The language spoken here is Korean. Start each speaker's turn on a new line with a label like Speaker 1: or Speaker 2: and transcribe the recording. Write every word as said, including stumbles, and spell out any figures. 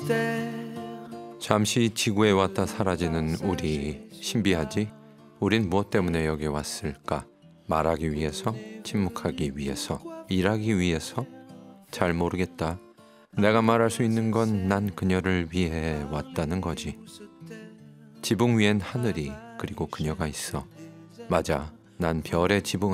Speaker 1: 잠시 지구에 왔다 사라지는 우리, 신비하지? 우린 무엇 때문에 여기 왔을까? 말하기 위해서? 침묵하기 위해서? 일하기 위해서? 잘 모르겠다. 내가 말할 수 있는 건 난 그녀를 위해 왔다는 거지. 지붕 위엔 하늘이, 그리고 그녀가 있어. 맞아, 난 별의 지붕